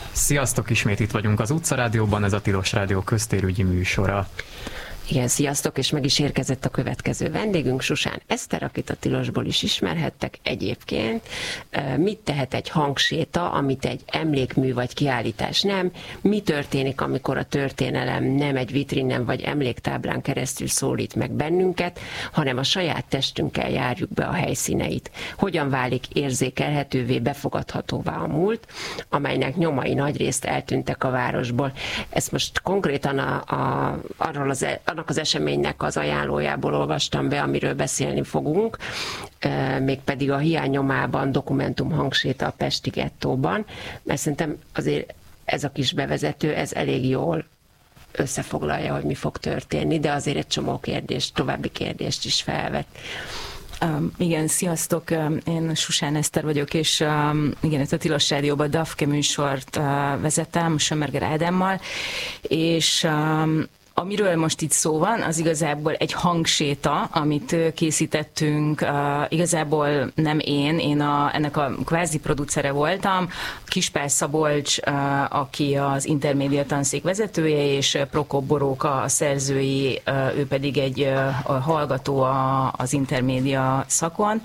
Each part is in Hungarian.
Sziasztok, ismét itt vagyunk az Utcarádióban, ez a Tilos Rádió köztérügyi műsora. Igen, sziasztok, és meg is érkezett a következő vendégünk, Susán Eszter, akit a Tilosból is ismerhettek egyébként. Mit tehet egy hangséta, amit egy emlékmű vagy kiállítás nem? Mi történik, amikor a történelem nem egy vitrinen vagy emléktáblán keresztül szólít meg bennünket, hanem a saját testünkkel járjuk be a helyszíneit? Hogyan válik érzékelhetővé, befogadhatóvá a múlt, amelynek nyomai nagyrészt eltűntek a városból? Ezt most konkrétan annak az eseménynek az ajánlójából olvastam be, amiről beszélni fogunk, mégpedig a hiánynyomában dokumentum hangséta a pesti gettóban, mert szerintem azért ez a kis bevezető, ez elég jól összefoglalja, hogy mi fog történni, de azért egy csomó további kérdést is felvet. Igen, sziasztok, én Susán Eszter vagyok, és igen, itt a Tilos Rádióban Dafke műsort vezetem, Sömmerger Ádámmal, és amiről most itt szó van, az igazából egy hangséta, amit készítettünk, igazából nem én ennek a kvázi producere voltam, Kispál Szabolcs, aki az Intermédia tanszék vezetője, és Prokop Boróka a szerzői, ő pedig egy hallgató az Intermédia szakon.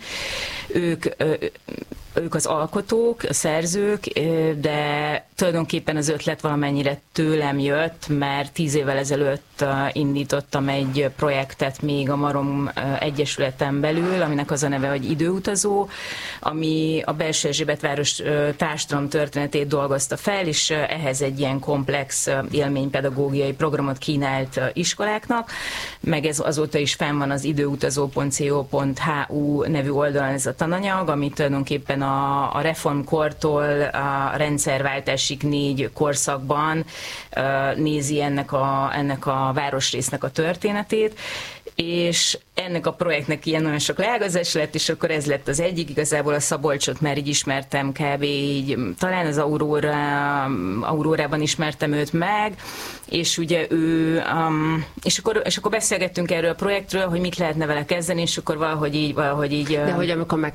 Ők az alkotók, a szerzők, de tulajdonképpen az ötlet valamennyire tőlem jött, mert 10 évvel ezelőtt indítottam egy projektet még a Marom Egyesületen belül, aminek az a neve, hogy Időutazó, ami a Belső Erzsébetváros társadalom történetét dolgozta fel, és ehhez egy ilyen komplex élménypedagógiai programot kínált iskoláknak, meg ez azóta is fenn van az időutazó.co.hu nevű oldalon ez a tananyag, ami tulajdonképpen a reformkortól a rendszerváltásig 4 korszakban nézi ennek a városrésznek a történetét, és ennek a projektnek ilyen nagyon sok leágazás lett, és akkor ez lett az egyik. Igazából a Szabolcsot már így ismertem kb. Így, talán az Aurórában ismertem őt meg, és ugye ő, és akkor beszélgettünk erről a projektről, hogy mit lehetne vele kezdeni, és akkor valahogy így... De hogy amikor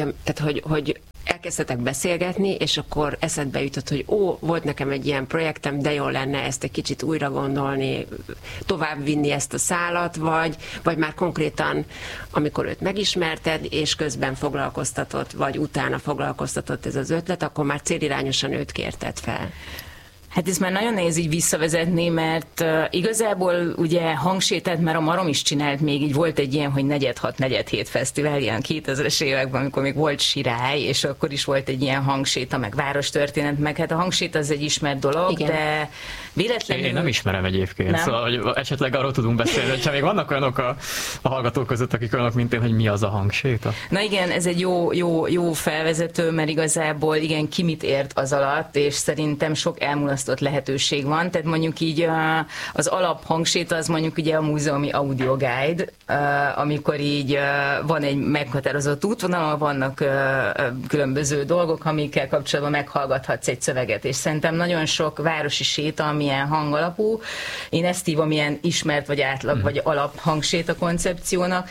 hogy elkezdtetek beszélgetni, és akkor eszedbe jutott, hogy volt nekem egy ilyen projektem, de jó lenne ezt egy kicsit újra gondolni, továbbvinni ezt a szálat, vagy már konkrétan, amikor őt megismerted, és közben foglalkoztatott, vagy utána foglalkoztatott ez az ötlet, akkor már célirányosan őt kérted fel. Hát ez már nagyon nehéz így visszavezetni, mert igazából ugye hangsétát már a Marom is csinált, még így volt egy ilyen, hogy 4/6-4/7 fesztivál, ilyen 2000-es években, amikor még volt sirály, és akkor is volt egy ilyen hangséta, meg várostörténet, meg hát a hangséta az egy ismert dolog, igen. De véletlenül... Én nem ismerem egyébként, nem? Szóval hogy esetleg arról tudunk beszélni, hogyha még vannak olyanok a hallgatók között, akik olyanok, mint én, hogy mi az a hangséta? Na igen, ez egy jó felvezető, mert igazából igen, ki mit ért az alatt, és szerintem sok elmulasztott lehetőség van, tehát mondjuk így az alap hangséta az mondjuk ugye a múzeumi audio guide, amikor így van egy meghatározott útvonal, ahol vannak különböző dolgok, amikkel kapcsolatban meghallgathatsz egy szöveget, és szerintem nagyon sok városi séta, amilyen hangalapú, én ezt hívom ilyen ismert vagy átlag vagy alap hangséta koncepciónak,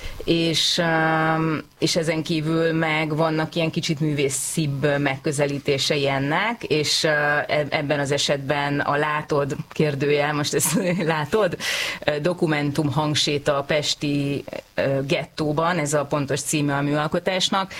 és ezen kívül meg vannak ilyen kicsit művészibb megközelítései ennek, és ebben az esetben a látod, kérdőjel, most ezt látod, dokumentum hangséta a pesti gettóban, ez a pontos címe a műalkotásnak.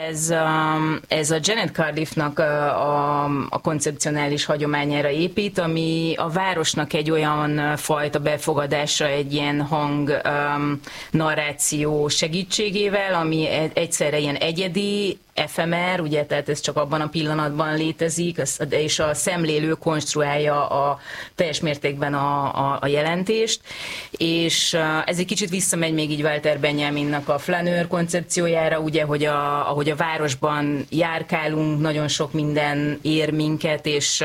Ez a Janet Cardiffnak a koncepcionális hagyományára épít, ami a városnak egy olyan fajta befogadása, egy ilyen hang narráció segítségével, ami egyszerre ilyen egyedi, efemer, ugye, tehát ez csak abban a pillanatban létezik, és a szemlélő konstruálja teljes mértékben a jelentést, és ez egy kicsit visszamegy még így Walter Benjaminnak a flanőr koncepciójára, ugye, ahogy a városban járkálunk, nagyon sok minden ér minket,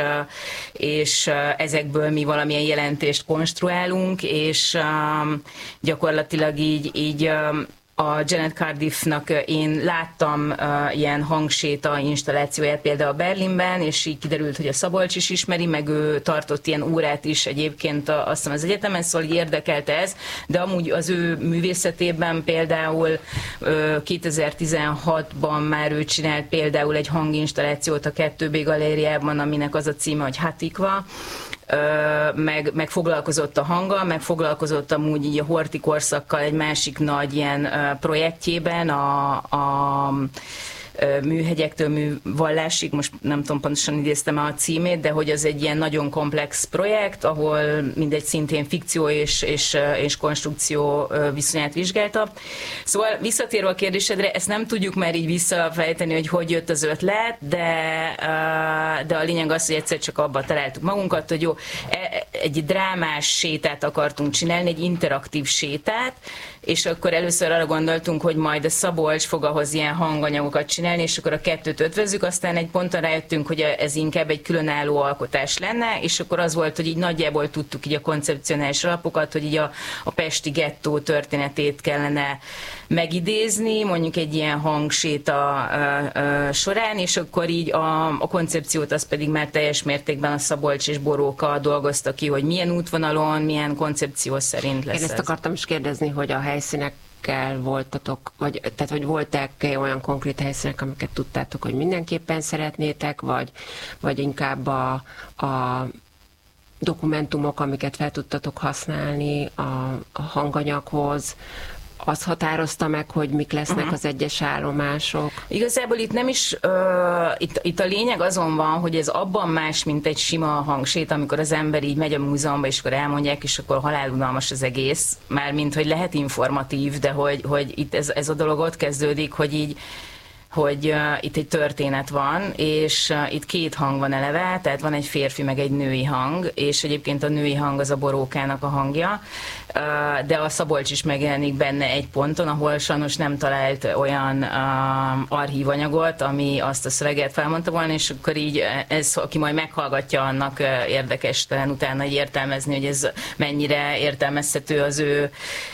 és ezekből mi valamilyen jelentést konstruálunk, és gyakorlatilag így a Janet Cardiffnak én láttam ilyen hangséta installációját például Berlinben, és így kiderült, hogy a Szabolcs is ismeri, meg ő tartott ilyen órát is egyébként azt hiszem az egyetemen, szóval érdekelte ez, de amúgy az ő művészetében például 2016-ban már ő csinált például egy hanginstallációt a 2B galériában, aminek az a címe, hogy Hatikva, meg foglalkozott a hanggal, meg foglalkozott amúgy így a Horthy korszakkal egy másik nagy ilyen projektjében, a műhegyektől művallásig, most nem tudom pontosan idéztem a címét, de hogy az egy ilyen nagyon komplex projekt, ahol mindegy szintén fikció és konstrukció viszonyát vizsgálta. Szóval visszatérve a kérdésedre, ezt nem tudjuk már így visszafejteni, hogy jött az ötlet, de a lényeg az, hogy egyszer csak abba találtuk magunkat, hogy jó, egy drámás sétát akartunk csinálni, egy interaktív sétát, és akkor először arra gondoltunk, hogy majd a Szabolcs fog ahhoz ilyen hanganyagokat csinálni, és akkor a kettőt ötvözzük, aztán egy ponton rájöttünk, hogy ez inkább egy különálló alkotás lenne, és akkor az volt, hogy így nagyjából tudtuk így a koncepcionális alapokat, hogy így a pesti gettó történetét kellene megidézni, mondjuk egy ilyen hangséta során, és akkor így a koncepciót az pedig már teljes mértékben a Szabolcs és Boróka dolgozta ki, hogy milyen útvonalon, milyen koncepció szerint lesz. Én ezt akartam is kérdezni, hogy a helyszínekkel voltatok, tehát hogy voltak olyan konkrét helyszínek, amiket tudtátok, hogy mindenképpen szeretnétek, vagy inkább a dokumentumok, amiket fel tudtatok használni a hanganyaghoz, az határozta meg, hogy mik lesznek az egyes állomások? Igazából itt nem is, itt a lényeg azon van, hogy ez abban más, mint egy sima hangsét, amikor az ember így megy a múzeumba, és akkor elmondják, és akkor halálunalmas az egész, mármint, hogy lehet informatív, de hogy itt ez a dolog ott kezdődik, hogy itt egy történet van, és itt két hang van eleve, tehát van egy férfi meg egy női hang, és egyébként a női hang az a Borókának a hangja, de a Szabolcs is megjelenik benne egy ponton, ahol sajnos nem talált olyan archívanyagot, ami azt a szöveget felmondta volna, és akkor így ez, aki majd meghallgatja, annak érdekes talán utána értelmezni, hogy ez mennyire értelmezhető az ő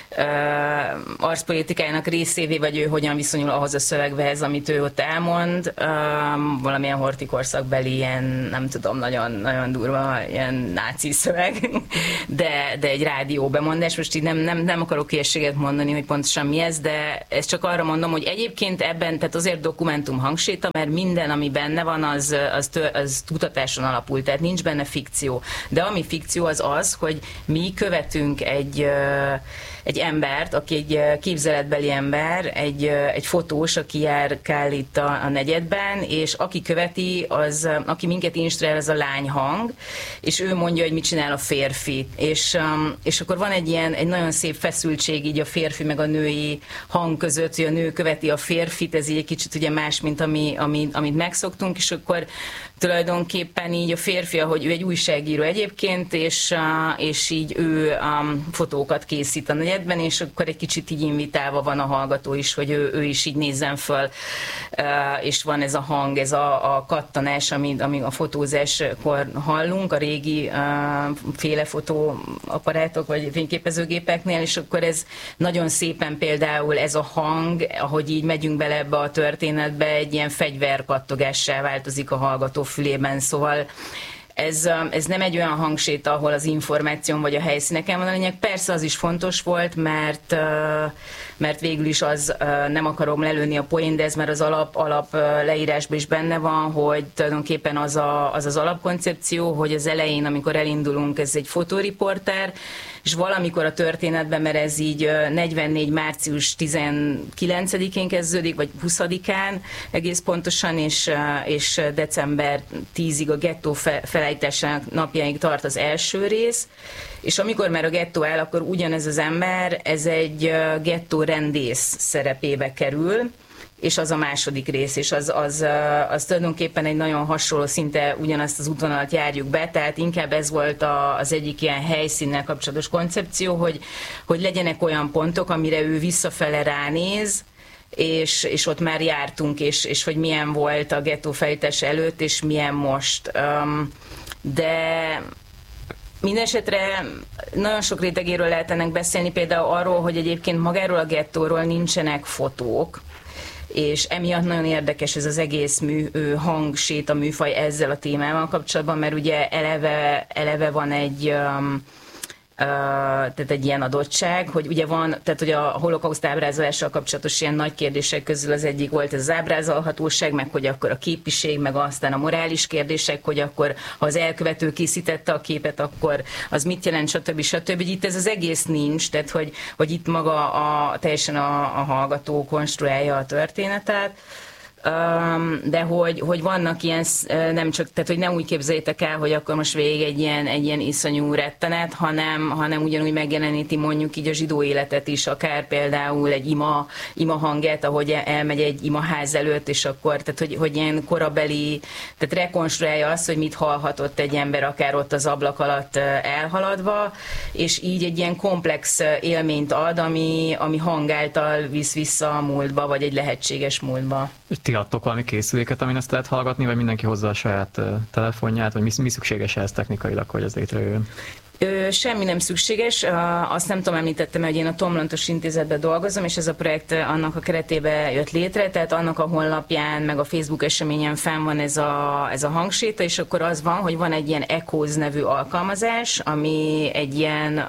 arszpolitikájának részévé, vagy ő hogyan viszonyul ahhoz a szöveghez, amit ő ott elmond. Valamilyen Horthy korszakbeli ilyen, nem tudom, nagyon, nagyon durva ilyen náci szöveg, de egy rádió bemondás. Most így nem akarok hülyeséget mondani, hogy pontosan mi ez, de ezt csak arra mondom, hogy egyébként ebben, tehát azért dokumentum hangséta, mert minden, ami benne van, az kutatáson alapul, tehát nincs benne fikció. De ami fikció az, hogy mi követünk egy embert, aki egy képzeletbeli ember, egy fotós, aki járkál itt a negyedben, és aki követi, aki minket instruál, az a lány hang, és ő mondja, hogy mit csinál a férfi. És akkor van egy nagyon szép feszültség így a férfi meg a női hang között, hogy a nő követi a férfit, ez így egy kicsit ugye más, mint amit megszoktunk, és akkor tulajdonképpen így a férfi, ahogy ő egy újságíró egyébként, és így ő fotókat készít a negyedben, és akkor egy kicsit így invitálva van a hallgató is, hogy ő is így nézzen föl, és van ez a hang, ez a kattanás, amit a fotózáskor hallunk, a régi féle fotóapparátok, vagy fényképezőgépeknél, és akkor ez nagyon szépen például ez a hang, ahogy így megyünk bele ebbe a történetbe, egy ilyen fegyverkattogássá változik a hallgató fülében, szóval ez nem egy olyan hangséta, ahol az információn vagy a helyszíneken van a lényeg. Persze az is fontos volt, mert végül is nem akarom lelőni a poén, de ez már az alap leírásban is benne van, hogy tulajdonképpen az alapkoncepció, hogy az elején, amikor elindulunk, ez egy fotóriporter, és valamikor a történetben, mert ez így 44. március 19-én kezdődik, vagy 20-án egész pontosan, és december 10-ig a gettó felállításának napjáig tart az első rész, és amikor már a gettó áll, akkor ugyanez az ember, ez egy gettó rendész szerepébe kerül, és az a második rész, és az tulajdonképpen egy nagyon hasonló, szinte ugyanazt az útvonalat járjuk be, tehát inkább ez volt az egyik ilyen helyszínnel kapcsolatos koncepció, hogy legyenek olyan pontok, amire ő visszafele ránéz, és ott már jártunk, és hogy milyen volt a gettó felítása előtt, és milyen most. De Mindenesetre nagyon sok rétegéről lehet ennek beszélni, például arról, hogy egyébként magáról a gettóról nincsenek fotók, és emiatt nagyon érdekes ez az egész hangséta műfaj ezzel a témával kapcsolatban, mert ugye eleve van egy tehát egy ilyen adottság, hogy ugye van, tehát hogy a holokauszt ábrázolással kapcsolatos ilyen nagy kérdések közül az egyik volt ez az ábrázolhatóság, meg hogy akkor a képiség, meg aztán a morális kérdések, hogy akkor ha az elkövető készítette a képet, akkor az mit jelent, stb. Itt ez az egész nincs, tehát hogy itt maga teljesen a hallgató konstruálja a történetet. De hogy vannak ilyen, nem csak, tehát hogy nem úgy képzeljétek el, hogy akkor most végig egy ilyen iszonyú rettenet, hanem ugyanúgy megjeleníti mondjuk így a zsidó életet is, akár például egy ima hangját, ahogy elmegy egy imaház előtt, és akkor, tehát hogy ilyen korabeli, tehát rekonstruálja azt, hogy mit hallhatott egy ember akár ott az ablak alatt elhaladva, és így egy ilyen komplex élményt ad, ami hang által visz vissza a múltba, vagy egy lehetséges múltba. Ti adtok valami készüléket, amin ezt lehet hallgatni, vagy mindenki hozza a saját telefonját, vagy mi szükséges ehhez technikailag, hogy ez létrejön? Semmi nem szükséges. Azt nem tudom, említettem, hogy én a Tomlantos Intézetben dolgozom, és ez a projekt annak a keretében jött létre, tehát annak a honlapján, meg a Facebook eseményen fenn van ez a hangséta, és akkor az van, hogy van egy ilyen Echoes nevű alkalmazás, ami egy ilyen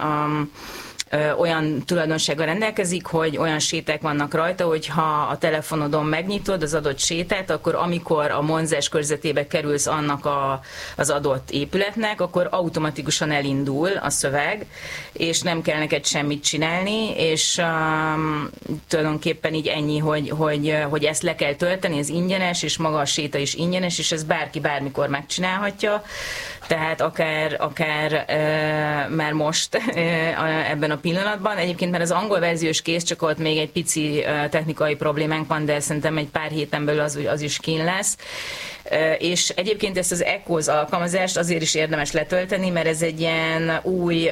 olyan tulajdonsággal rendelkezik, hogy olyan séták vannak rajta, hogy ha a telefonodon megnyitod az adott sétát, akkor amikor a monzás körzetébe kerülsz annak az adott épületnek, akkor automatikusan elindul a szöveg, és nem kell neked semmit csinálni, és tulajdonképpen így ennyi, hogy ezt le kell tölteni, ez ingyenes, és maga a séta is ingyenes, és ez bárki bármikor megcsinálhatja, tehát akár már most ebben a pillanatban. Egyébként már az angol verziós kész, csak ott még egy pici technikai problémánk van, de szerintem egy pár héten belül az is kín lesz. És egyébként ezt az Echoes alkalmazást azért is érdemes letölteni, mert ez egy ilyen új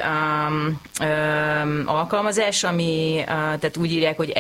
alkalmazás, ami tehát úgy írják, hogy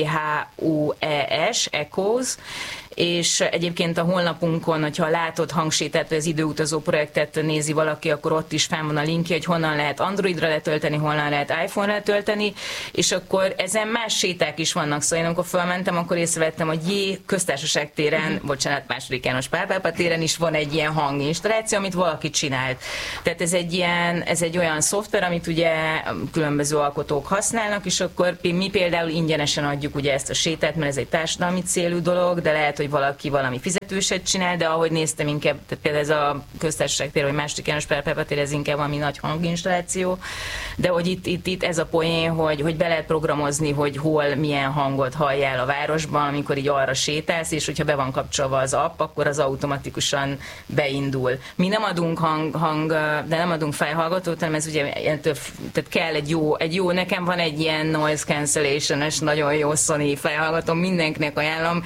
ECHOES, Echoes, és egyébként a honlapunkon, hogyha látod hangsétát, vagy az időutazó projektet nézi valaki, akkor ott is fenn van a linkje, hogy honnan lehet Androidra letölteni, honnan lehet iPhone-ra letölteni, és akkor ezen más séták is vannak. Szóval én amikor felmentem, akkor észrevettem, hogy Köztársaság téren, bocsánat, II. János Pál pápa téren is van egy ilyen hanginstalláció, amit valaki csinált. Tehát ez egy olyan szoftver, amit ugye különböző alkotók használnak, és akkor mi például ingyenesen adjuk ugye ezt a sétát, mert ez egy társadalmi célú dolog, de lehet, hogy valaki valami fizetőset csinál, de ahogy néztem inkább, tehát például ez a Köztársaság tér, vagy II. János Pál pápa tér, ez inkább valami nagy hanginstalláció, de hogy itt ez a poén, hogy be lehet programozni, hogy hol milyen hangot halljál a városban, amikor így arra sétálsz, és hogyha be van kapcsolva az app, akkor az automatikusan beindul. Mi nem adunk de nem adunk fejhallgatót, hanem ez ugye tehát kell egy jó, nekem van egy ilyen noise cancellation-es, nagyon jó Sony fejhallgató, mindenkinek ajánlom,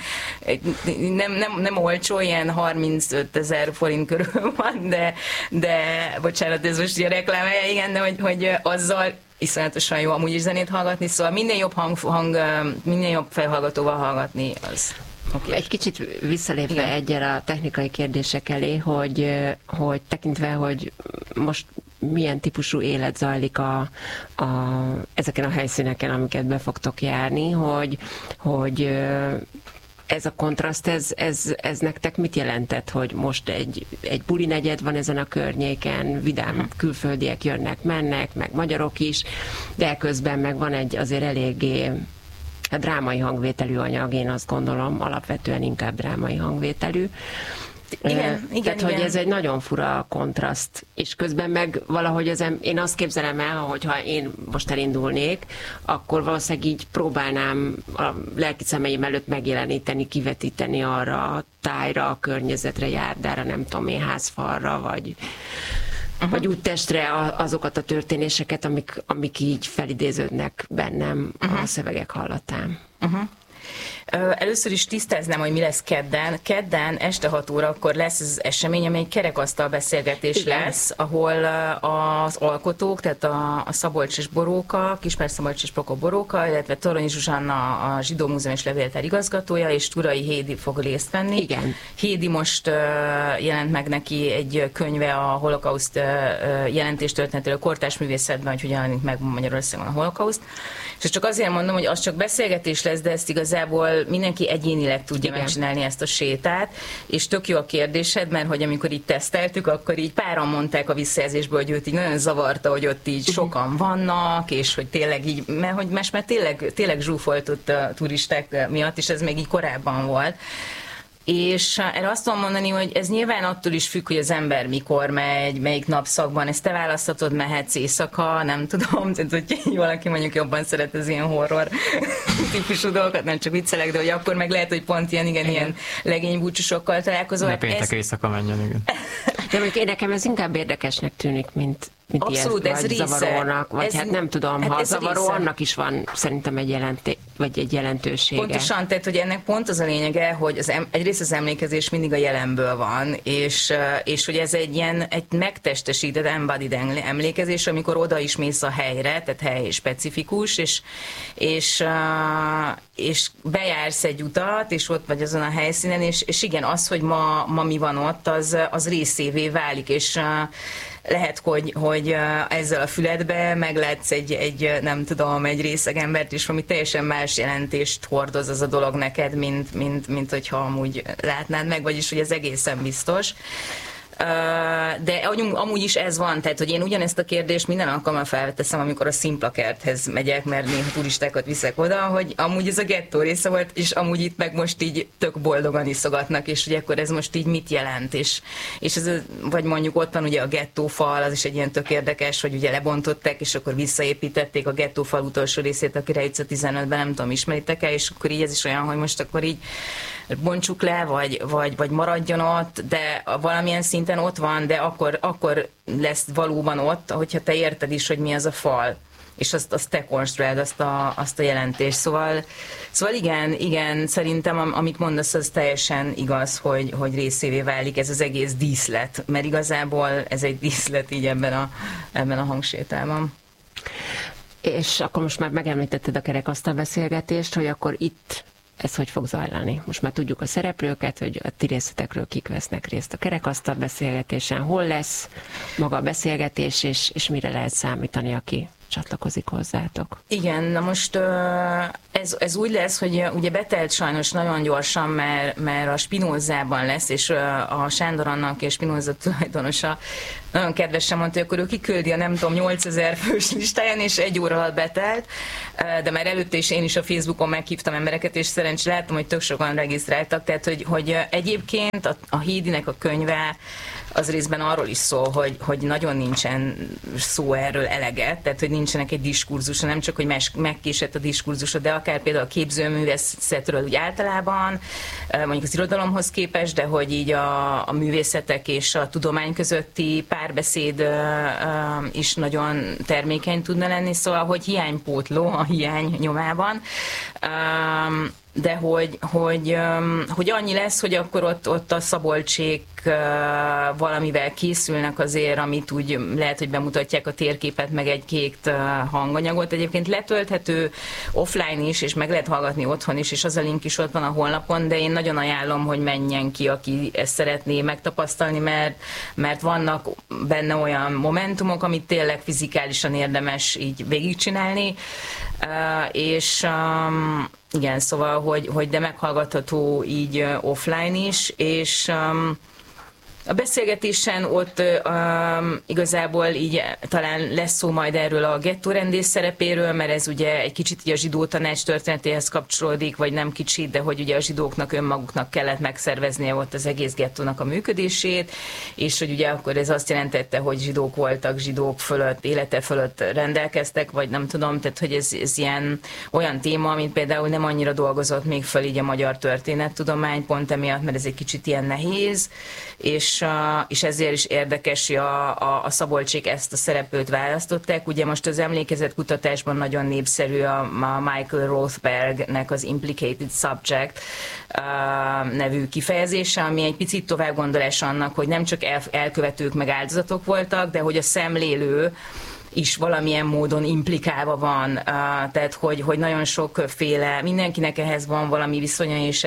nem olcsó, ilyen 35 000 forint körül van, de bocsánat, ez most a reklám, igen, de hogy azzal iszonyatosan jó amúgy is zenét hallgatni, szóval minél jobb minél jobb fejhallgatóval hallgatni, az okay. Egy kicsit visszalépve egyel a technikai kérdések elé, hogy tekintve, hogy most milyen típusú élet zajlik ezeken a helyszíneken, amiket be fogtok járni, hogy ez a kontraszt, ez nektek mit jelentett, hogy most egy buli negyed van ezen a környéken, vidám külföldiek jönnek, mennek, meg magyarok is, de közben meg van egy azért eléggé drámai hangvételű anyag, én azt gondolom, alapvetően inkább drámai hangvételű. Igen, tehát, hogy ez egy nagyon fura kontraszt, és közben meg valahogy én azt képzelem el, hogy ha én most elindulnék, akkor valószínűleg így próbálnám a lelki szemeim előtt megjeleníteni, kivetíteni arra a tájra, a környezetre, járdára, nem tudom én, házfalra, vagy úttestre azokat a történéseket, amik így felidéződnek bennem a szövegek hallatán. Először is tisztáznám, hogy mi lesz kedden. Kedden este 6 órakor lesz ez az esemény, amely egy kerekasztal beszélgetés lesz, ahol az alkotók, tehát a Szabolcs és Boróka, Kispár-Szabolcs és Prokop Boróka, illetve Toronyi Zsuzsanna, a Zsidó Múzeum és Levéltár igazgatója, és Turai Hédi fog részt venni. Igen. Hédi most jelent meg neki egy könyve a holokauszt jelentéstörténetéről, kortárs művészetben, hogy hogyan jelenik meg Magyarországon a holokauszt. És csak azért mondom, hogy az csak beszélgetés lesz, de ezt igazából mindenki egyénileg tudja megcsinálni ezt a sétát, és tök jó a kérdésed, mert hogy amikor így teszteltük, akkor így páran mondták a visszajelzésből, hogy őt így nagyon zavarta, hogy ott így sokan vannak, és hogy tényleg így, mert tényleg zsúfolt ott a turisták miatt, és ez még így korábban volt. És erre azt tudom mondani, hogy ez nyilván attól is függ, hogy az ember mikor megy, melyik napszakban, ezt te választhatod, mehetsz éjszaka, nem tudom, tehát hogy valaki mondjuk jobban szeret az ilyen horror típusú dolgokat, nem csak viccelek, de hogy akkor meg lehet, hogy pont ilyen legénybúcsusokkal találkozol. Ne péntek éjszaka menjen, igen. De mondjuk nekem ez inkább érdekesnek tűnik, mint abszolút, ilyen, ez vagy része. zavarónak, vagy hát nem tudom, ha zavaró, része. annak is van szerintem egy jelentősége. Pontosan, tehát hogy ennek pont az a lényege, hogy egyrészt az emlékezés mindig a jelenből van, és hogy ez egy megtestesített, embodied emlékezés, amikor oda is mész a helyre, tehát hely specifikus, és bejársz egy utat, és ott vagy azon a helyszínen, és igen, az, hogy ma mi van ott, az részévé válik, és lehet, hogy ezzel a füledbe meglátsz egy nem tudom, egy részeg embert is, ami teljesen más jelentést hordoz az a dolog neked, mint hogyha amúgy látnád meg, vagyis hogy ez egészen biztos. De amúgy is ez van, tehát hogy én ugyanezt a kérdést minden alkalommal felveteszem, amikor a Színplakerthez megyek, mert néha turistákat viszek oda, hogy amúgy ez a gettó része volt, és amúgy itt meg most így tök boldogan iszogatnak, és hogy akkor ez most így mit jelent, és ez, vagy mondjuk ott van ugye a gettófal, az is egy ilyen tök érdekes, hogy ugye lebontották, és akkor visszaépítették a gettófal utolsó részét, akire itt a 15-ben, nem tudom, ismeritek-e, és akkor így ez is olyan, hogy most akkor így bontsuk le, vagy maradjon ott, de valamilyen szinten ott van, de akkor lesz valóban ott, hogyha te érted is, hogy mi az a fal, és azt te konstruáld, azt a jelentést. Szóval igen, szerintem amit mondasz, az teljesen igaz, hogy részévé válik ez az egész díszlet, mert igazából ez egy díszlet így ebben a hangsétában. És akkor most már megemlítetted a kerekasztal beszélgetést, hogy akkor itt ez hogy fog zajlani? Most már tudjuk a szereplőket, hogy a ti részletekről kik vesznek részt a kerekasztal beszélgetésen, hol lesz maga a beszélgetés, és mire lehet számítani, aki csatlakozik hozzátok. Igen, na most ez úgy lesz, hogy ugye betelt sajnos nagyon gyorsan, mert a Spinózában lesz, és a Sándor Anna és Spinoza tulajdonosa nagyon kedvesen mondta, hogy akkor ő kiküldi a nem tudom 8000 fős listáján, és 1 óra alatt betelt, de már előtte is én is a Facebookon meghívtam embereket, és szerencsére láttam, hogy tök sokan regisztráltak, tehát hogy egyébként a Hédinek a könyve az részben arról is szól, hogy nagyon nincsen szó erről eleget, tehát hogy nincsenek egy diskurzusa, nem csak, hogy megkésett a diskurzusa, de akár például a képzőművészetről úgy általában, mondjuk az irodalomhoz képest, de hogy így a művészetek és a tudomány közötti párbeszéd is nagyon termékeny tudna lenni, szóval, hogy hiánypótló a hiány nyomában. De hogy annyi lesz, hogy akkor ott a Szabolcsék valamivel készülnek azért, amit úgy lehet, hogy bemutatják a térképet, meg egy-két hanganyagot. Egyébként letölthető offline is, és meg lehet hallgatni otthon is, és az a link is ott van a honlapon, de én nagyon ajánlom, hogy menjen ki, aki ezt szeretné megtapasztalni, mert vannak benne olyan momentumok, amit tényleg fizikálisan érdemes így végigcsinálni, és igen, szóval, hogy de meghallgatható így offline is, és a beszélgetésen ott igazából így talán lesz szó majd erről a gettórendész szerepéről, mert ez ugye egy kicsit így a zsidó tanács történetéhez kapcsolódik, vagy nem kicsit, de hogy ugye a zsidóknak önmaguknak kellett megszerveznie ott az egész gettónak a működését, és hogy ugye akkor ez azt jelentette, hogy zsidók voltak, zsidók fölött, élete fölött rendelkeztek, vagy nem tudom, tehát hogy ez ilyen olyan téma, amit például nem annyira dolgozott még föl így a magyar történettudomány, pont emiatt, mert ez egy kicsit ilyen nehéz, és és ezért is érdekes, hogy a Szabolcsék ezt a szereplőt választották. Ugye most az emlékezetkutatásban nagyon népszerű a Michael Rothbergnek az Implicated Subject nevű kifejezése, ami egy picit tovább gondolás annak, hogy nem csak elkövetők meg áldozatok voltak, de hogy a szemlélő is valamilyen módon implikálva van, tehát hogy nagyon sokféle, mindenkinek ehhez van valami viszonya, és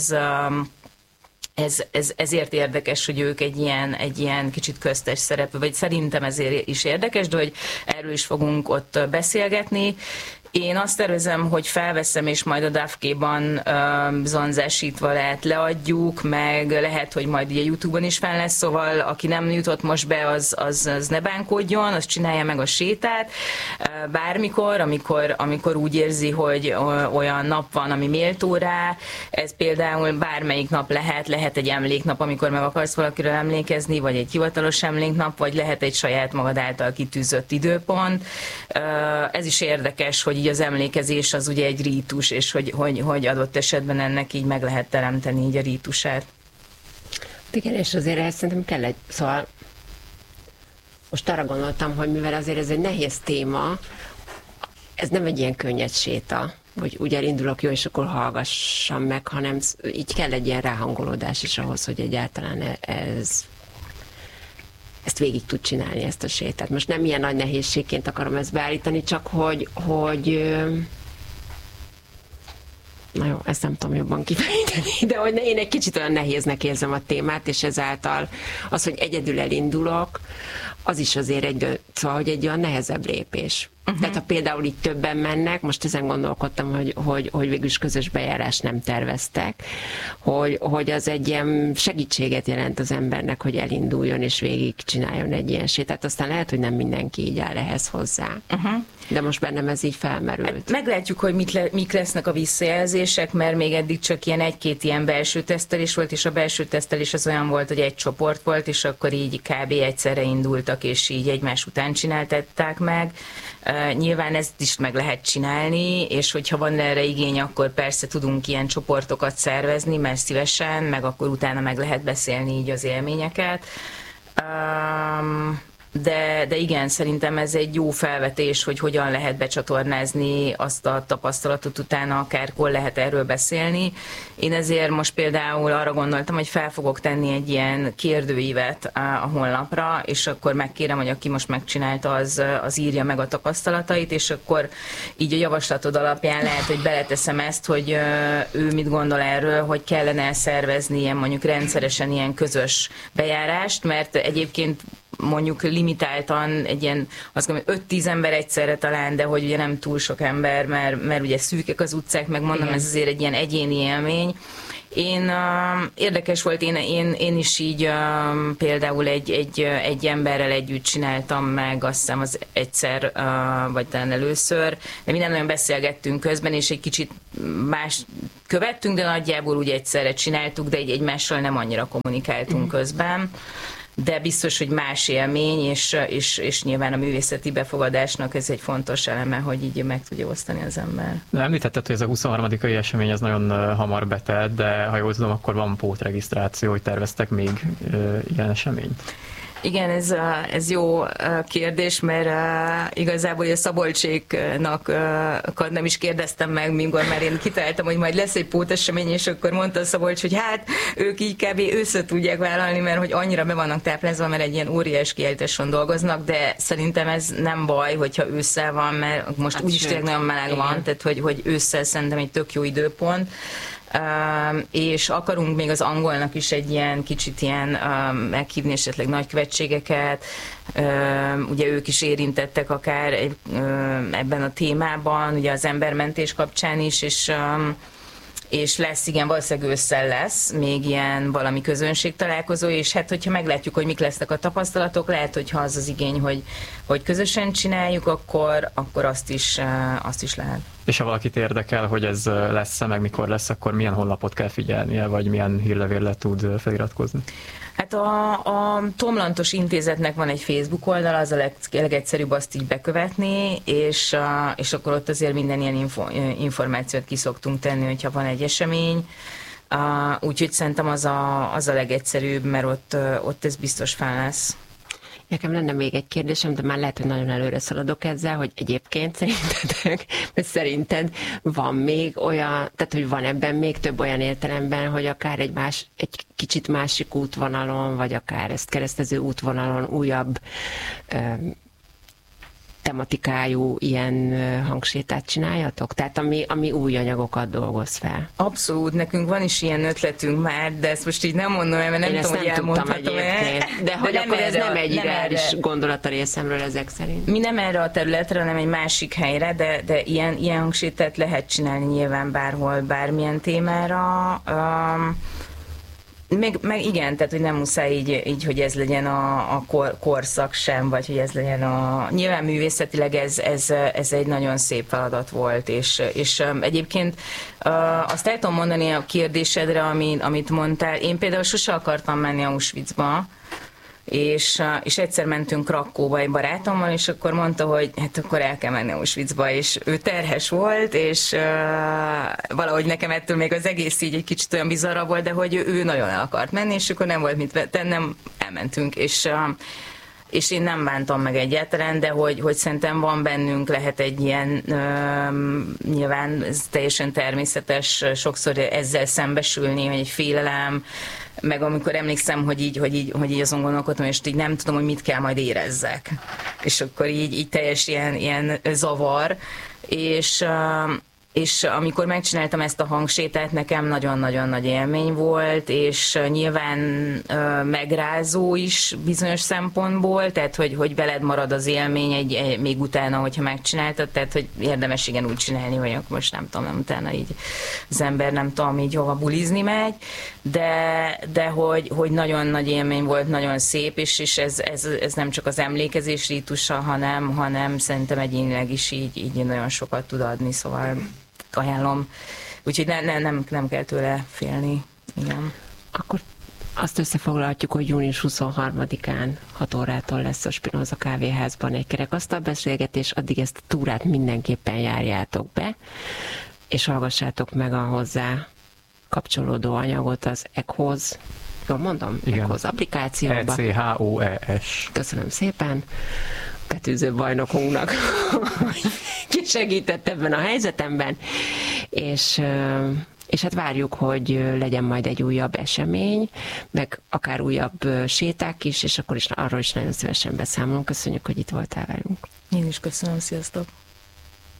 ezért érdekes, hogy ők egy ilyen kicsit köztes szereplő, vagy szerintem ezért is érdekes, de hogy erről is fogunk ott beszélgetni. Én azt tervezem, hogy felveszem, és majd a Dafke-ban zonzásítva leadjuk, meg lehet, hogy majd ugye YouTube-on is fel lesz, szóval aki nem jutott most be, az ne bánkódjon, az csinálja meg a sétát. Bármikor, amikor úgy érzi, hogy olyan nap van, ami méltó rá, ez például bármelyik nap lehet egy emléknap, amikor meg akarsz valakiről emlékezni, vagy egy hivatalos emléknap, vagy lehet egy saját magad által kitűzött időpont. Ez is érdekes, hogy így az emlékezés az ugye egy rítus, és hogy adott esetben ennek így meg lehet teremteni így a rítusát. Igen, és azért ezt szerintem kell szóval most arra gondoltam, hogy mivel azért ez egy nehéz téma, ez nem egy ilyen könnyed séta, hogy úgy elindulok, jó, és akkor hallgassam meg, hanem így kell egy ilyen ráhangolódás is ahhoz, hogy egyáltalán ezt végig tud csinálni, ezt a sétát. Most nem ilyen nagy nehézségként akarom ezt beállítani, csak hogy na jó, ezt nem tudom jobban kifejteni, de hogy én egy kicsit olyan nehéznek érzem a témát, és ezáltal az, hogy egyedül elindulok, az is azért szóval, hogy egy olyan nehezebb lépés. Tehát ha például így többen mennek, most ezen gondolkodtam, hogy végül is közös bejárás nem terveztek, hogy az egy ilyen segítséget jelent az embernek, hogy elinduljon és végig csináljon egy ilyen sétát. Aztán lehet, hogy nem mindenki így áll ehhez hozzá. De most bennem ez így felmerült. Meglátjuk, hogy mik lesznek a visszajelzések, mert még eddig csak egy-két ilyen belső tesztelés volt, és a belső tesztelés az olyan volt, hogy egy csoport volt, és akkor így kb. Egyszerre indultak, és így egymás után csináltatták meg. Nyilván ezt is meg lehet csinálni, és hogyha van erre igény, akkor persze tudunk ilyen csoportokat szervezni, mert szívesen, meg akkor utána meg lehet beszélni így az élményeket. De igen, szerintem ez egy jó felvetés, hogy hogyan lehet becsatornázni azt a tapasztalatot, utána akárkor lehet erről beszélni. Én ezért most például arra gondoltam, hogy fel fogok tenni egy ilyen kérdőívet a honlapra, és akkor megkérem, hogy aki most megcsinálta, az írja meg a tapasztalatait, és akkor így a javaslatod alapján lehet, hogy beleteszem ezt, hogy ő mit gondol erről, hogy kellene szervezni ilyen mondjuk rendszeresen ilyen közös bejárást, mert egyébként mondjuk limitáltan egy ilyen, azt gondolom, 5-10 ember egyszerre talán, de hogy ugye nem túl sok ember, mert ugye szűkek az utcák, meg mondom, ez azért egy ilyen egyéni élmény. Érdekes volt, én is így például egy emberrel együtt csináltam meg, azt hiszem az egyszer, vagy talán először, de minden nagyon beszélgettünk közben, és egy kicsit más követtünk, de nagyjából úgy egyszerre csináltuk, de egymással nem annyira kommunikáltunk közben. De biztos, hogy más élmény, és nyilván a művészeti befogadásnak ez egy fontos eleme, hogy így meg tudja osztani az ember. De említetted, hogy ez a 23. esemény az nagyon hamar betelt, de ha jól tudom, akkor van pótregisztráció, hogy terveztek még ilyen eseményt? Igen, ez jó kérdés, mert igazából a Szabolcséknak nem is kérdeztem meg, mikor már én kitaláltam, hogy majd lesz egy pótesemény, és akkor mondta a Szabolcs, hogy hát ők így kb. Össze tudják vállalni, mert hogy annyira be vannak táplázva, mert egy ilyen óriás kiállításon dolgoznak, de szerintem ez nem baj, hogyha ősszel van, mert most hát úgyis tényleg nagyon meleg van, tehát hogy ősszel szerintem egy tök jó időpont. És akarunk még az angolnak is egy ilyen kicsit ilyen meghívni esetleg nagykövetségeket, ugye ők is érintettek akár ebben a témában, ugye az embermentés kapcsán is, és lesz, igen, valószínűleg ősszel lesz még ilyen valami közönségtalálkozó, és hát hogyha meglátjuk, hogy mik lesznek a tapasztalatok, lehet, hogyha az az igény, hogy közösen csináljuk, akkor azt is lehet. És ha valakit érdekel, hogy ez lesz-e, meg mikor lesz, akkor milyen honlapot kell figyelnie, vagy milyen hírlevélre tud feliratkozni? Hát a Tomlantos Intézetnek van egy Facebook oldal, az a legegyszerűbb azt így bekövetni, és akkor ott azért minden ilyen információt ki szoktunk tenni, hogyha van egy esemény. Úgyhogy szerintem az a legegyszerűbb, mert ott ez biztos fán lesz. Nekem lenne még egy kérdésem, de már lehet, hogy nagyon előre szaladok ezzel, hogy egyébként szerinted van még olyan, tehát hogy van ebben még több olyan értelemben, hogy akár egy kicsit másik útvonalon, vagy akár ezt keresztező útvonalon újabb tematikájú ilyen hangsétát csináljatok? Tehát ami új anyagokat dolgoz fel. Abszolút, nekünk van is ilyen ötletünk már, de ezt most így nem mondom, mert nem tudom, hogy elmondhatom. De hogy akkor ez nem egy ideális gondolat a részemről ezek szerint. Mi nem erre a területre, hanem egy másik helyre, de ilyen hangsétát lehet csinálni nyilván bárhol, bármilyen témára. Meg igen, tehát hogy nem muszáj így hogy ez legyen a korszak sem, vagy hogy ez legyen Nyilván művészetileg ez egy nagyon szép feladat volt, és egyébként azt el tudom mondani a kérdésedre, amit mondtál. Én például sose akartam menni Auschwitzba, és egyszer mentünk Krakkóba egy barátommal, és akkor mondta, hogy hát akkor el kell menni Auschwitzba, és ő terhes volt, és valahogy nekem ettől még az egész így egy kicsit olyan bizarra volt, de hogy ő nagyon el akart menni, és akkor nem volt mit tennem, elmentünk, és én nem bántam meg egyáltalán, de hogy szerintem van bennünk, lehet egy ilyen, nyilván ez teljesen természetes sokszor ezzel szembesülni, hogy egy félelem, meg amikor emlékszem, hogy így azon gondolkodtam, és így nem tudom, hogy mit kell majd érezzek. És akkor így teljes ilyen zavar, és amikor megcsináltam ezt a hangsétát, nekem nagyon-nagyon nagy élmény volt, és nyilván megrázó is bizonyos szempontból, tehát hogy veled marad az élmény még utána, hogyha megcsináltad, tehát hogy érdemes igen úgy csinálni, hogy akkor most nem tudom, utána így az ember nem tudom így hova bulizni megy, de hogy nagyon nagy élmény volt, nagyon szép, és ez nem csak az emlékezés rítusa, hanem szerintem egyénileg is így nagyon sokat tud adni, szóval ajánlom. Úgyhogy nem kell tőle félni. Igen. Akkor azt összefoglalhatjuk, hogy június 23-án 6 órától lesz a Spinoza kávéházban egy kerekasztalbeszélgetés, addig ezt a túrát mindenképpen járjátok be, és hallgassátok meg a hozzá kapcsolódó anyagot az ECHOZ, jól mondom? Igen. ECHOZ applikációba. ECHOES. Köszönöm szépen betűző bajnokunknak, ki segített ebben a helyzetemben, és hát várjuk, hogy legyen majd egy újabb esemény, meg akár újabb séták is, és akkor is arról is nagyon szívesen beszámolunk. Köszönjük, hogy itt voltál velünk. Én is köszönöm, sziasztok!